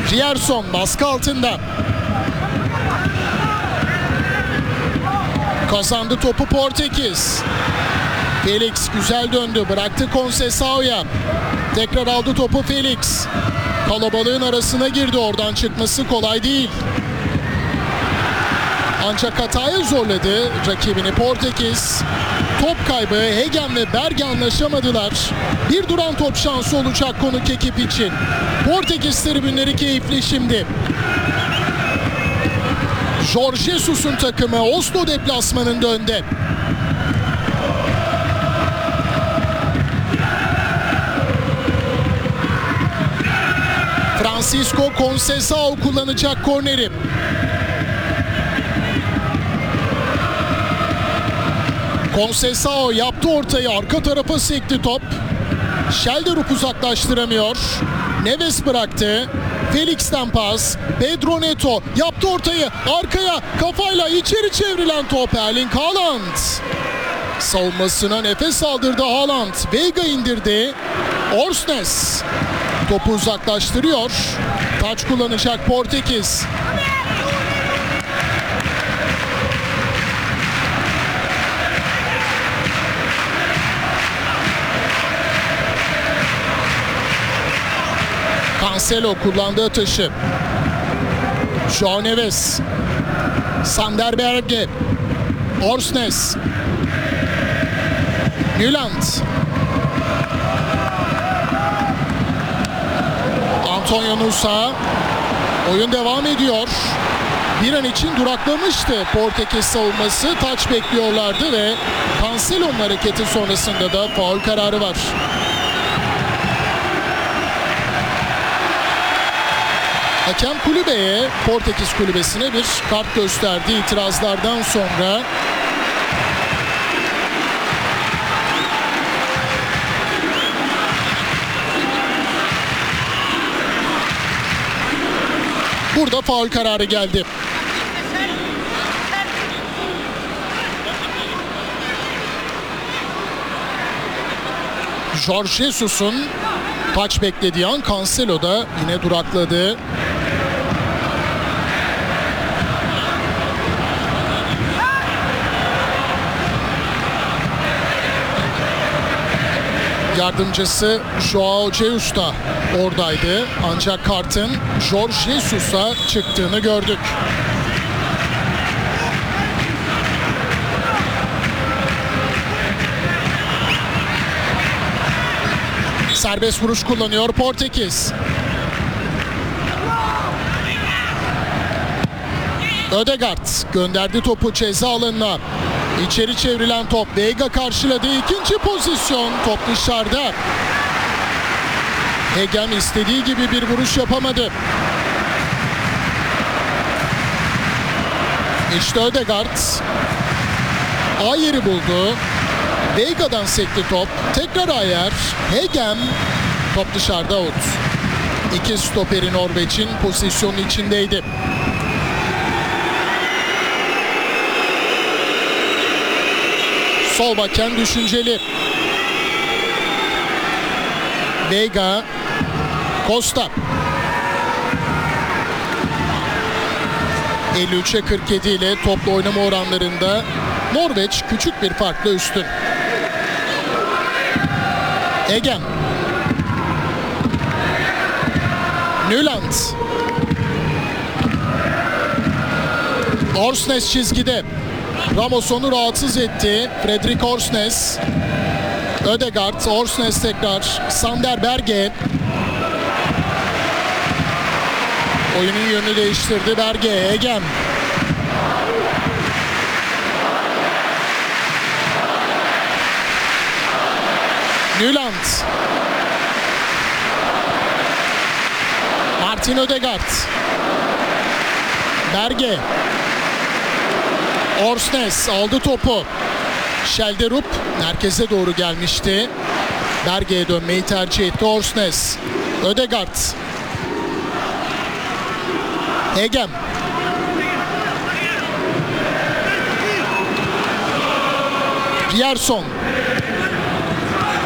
Rierson baskı altında. Kazandı topu Portekiz. Felix güzel döndü. Bıraktı Conceição'ya. Tekrar aldı topu Felix. Kalabalığın arasına girdi. Oradan çıkması kolay değil. Ancak hataya zorladı rakibini Portekiz. Top kaybı. Hegen ve Berge anlaşamadılar. Bir duran top şansı olacak konuk ekip için. Portekiz tribünleri keyifli şimdi. Jorge Jesus'un takımı Oslo deplasmanında önde. Francisco Conceição kullanacak korneri. Conceição yaptı ortayı, arka tarafa sekti top. Schelderup uzaklaştıramıyor. Neves bıraktı. Felix'ten pas. Pedro Neto yaptı ortayı, arkaya kafayla içeri çevrilen top Erling Haaland. Savunmasına nefes aldırdı Haaland. Veiga indirdi. Orsnes topu uzaklaştırıyor. Taç kullanacak Portekiz. Cancelo kullandığı atışı. João Neves. Sander Berge. Orsnes. Nyland. Antonio Nusa. Oyun devam ediyor. Bir an için duraklamıştı Portekiz savunması. Taç bekliyorlardı ve Cancelo'nun hareketi sonrasında da faul kararı var. Hakem kulübeye, Portekiz kulübesine bir kart gösterdi itirazlardan sonra. Burada faul kararı geldi. Jorge Jesus'un taç beklediği an Cancelo da yine durakladı. Yardımcısı João Jesus da oradaydı. Ancak kartın Jorge Jesus'a çıktığını gördük. Serbest vuruş kullanıyor Portekiz. Ödegaard gönderdi topu ceza alanına. İçeri çevrilen top. Veiga karşıladı. İkinci pozisyon. Top dışarıda. Hegen istediği gibi bir vuruş yapamadı. İşte Ödegaard. Ayer'i buldu. Veiga'dan sekti top. Tekrar Ayer. Hegen. Top dışarıda out. İki stoperi Norveç'in pozisyonun içindeydi. Sol baken düşünceli. Veiga. Costa. 53'e 47 ile toplu oynama oranlarında Norveç küçük bir farkla üstün. Hegen. Nyland. Orsnes çizgide. Ramos onu rahatsız etti. Fredrik Orsnes. Ödegaard. Orsnes tekrar. Sander Berge. Oyunun yönünü değiştirdi Berge. Hegen. Nyland. Martin Ödegaard. Berge. Orsnes aldı topu. Schelderup merkeze doğru gelmişti. Berge'ye dönmeyi tercih etti Orsnes. Ödegaard. Hegen. Rierson.